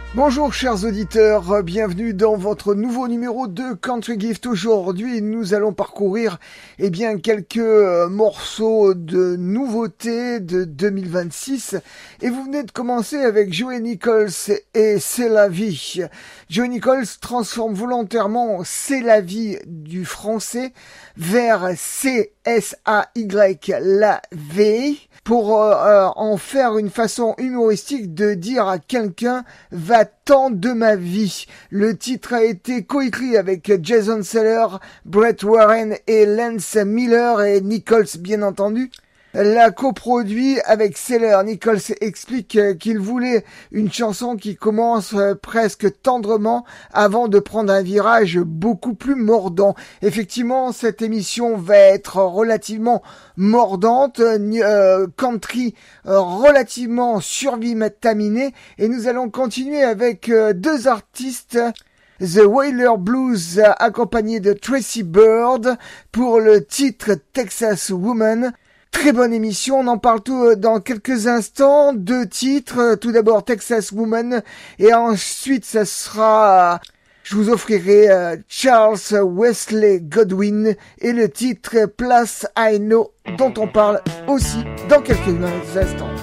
Bonjour chers auditeurs, bienvenue dans votre nouveau numéro de Country Gift. Aujourd'hui, nous allons parcourir quelques morceaux de nouveautés de 2026 et vous venez de commencer avec Joey Nichols et C'est la vie. Joey Nichols transforme volontairement C'est la vie du français vers C-S-A-Y la vie pour en faire une façon humoristique de dire à quelqu'un « va-t'en de ma vie ». Le titre a été coécrit avec Jason Seller, Brett Warren et Lance Miller et Nichols bien entendu l'a coproduit avec Seller. Nichols explique qu'il voulait une chanson qui commence presque tendrement avant de prendre un virage beaucoup plus mordant. Effectivement, cette émission va être relativement mordante, country relativement survitaminé, et nous allons continuer avec deux artistes. The Wailer Blues accompagné de Tracy Bird pour le titre Texas Woman. Très bonne émission, on en parle tout dans quelques instants. Deux titres, tout d'abord Texas Woman et ensuite ça sera, je vous offrirai Charles Wesley Godwin et le titre Place I Know dont on parle aussi dans quelques instants.